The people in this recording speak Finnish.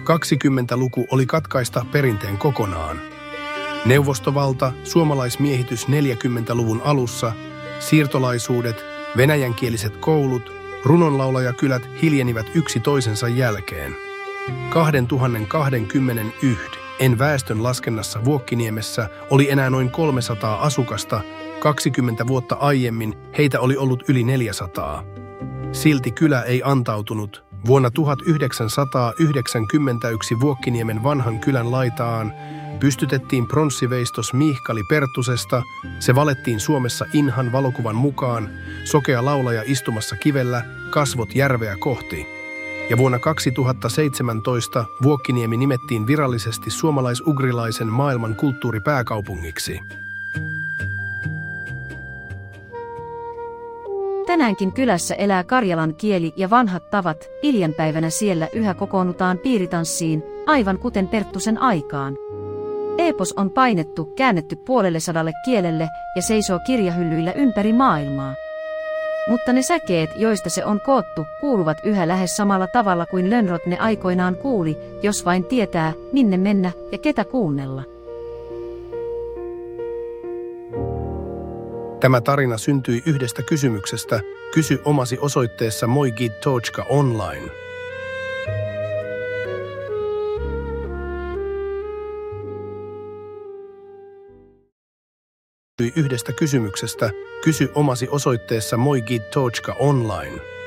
20-luku oli katkaista perinteen kokonaan. Neuvostovalta, suomalaismiehitys 40-luvun alussa, siirtolaisuudet, venäjänkieliset koulut, runonlaulajakylät hiljenivät yksi toisensa jälkeen. 2021 väestön laskennassa Vuokkiniemessä oli enää noin 300 asukasta, 20 vuotta aiemmin heitä oli ollut yli 400. Silti kylä ei antautunut. Vuonna 1991 Vuokkiniemen vanhan kylän laitaan pystytettiin pronssiveistos Mihkali Perttusesta, se valettiin Suomessa Inhan valokuvan mukaan, sokea laulaja istumassa kivellä, kasvot järveä kohti. Ja vuonna 2017 Vuokkiniemi nimettiin virallisesti suomalais-ugrilaisen maailman kulttuuripääkaupungiksi. Tänäänkin kylässä elää karjalan kieli ja vanhat tavat, iljanpäivänä siellä yhä kokoonnutaan piiritanssiin, aivan kuten Perttusen aikaan. Epos on painettu, käännetty 200 kielelle ja seisoo kirjahyllyillä ympäri maailmaa. Mutta ne säkeet, joista se on koottu, kuuluvat yhä lähes samalla tavalla kuin Lönnrot ne aikoinaan kuuli, jos vain tietää, minne mennä ja ketä kuunnella. Tämä tarina syntyi yhdestä kysymyksestä. Kysy omasi osoitteessa Moi.Gid.Tochka online. Yhdestä kysymyksestä. Kysy omasi osoitteessa Moi.Gid.Tochka online.